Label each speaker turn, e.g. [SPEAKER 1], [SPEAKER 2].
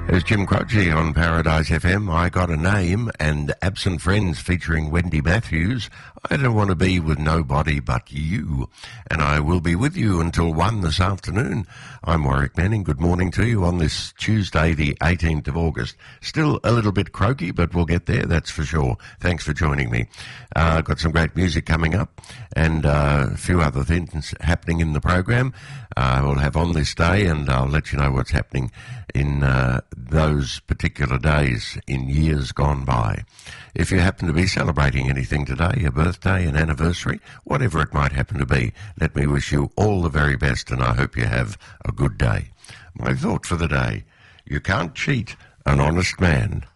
[SPEAKER 1] There's Jim Croce on Paradise FM. I Got a Name and Absent Friends featuring Wendy Matthews. I don't want to be with nobody but you. And I will be with you until 1 this afternoon. I'm Warwick Manning. Good morning to you on this Tuesday, the 18th of August. Still a little bit croaky, but we'll get there, that's for sure. Thanks for joining me. I've got some great music coming up and a few other things happening in the program. We'll have On This Day, and I'll let you know what's happening in those particular days in years gone by. If you happen to be celebrating anything today, a birthday, an anniversary, whatever it might happen to be, let me wish you all the very best, and I hope you have a good day. My thought for the day: you can't cheat an honest man.